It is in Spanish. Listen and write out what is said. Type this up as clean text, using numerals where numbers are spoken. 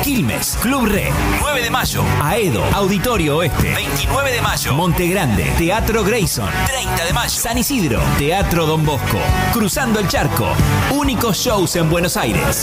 Quilmes, Club Re, 9 de mayo. Aedo, Auditorio Oeste, 29 de mayo. Monte Grande, Teatro Grayson, 30 de mayo. San Isidro, Teatro Don Bosco. Cruzando el Charco, únicos shows en Buenos Aires.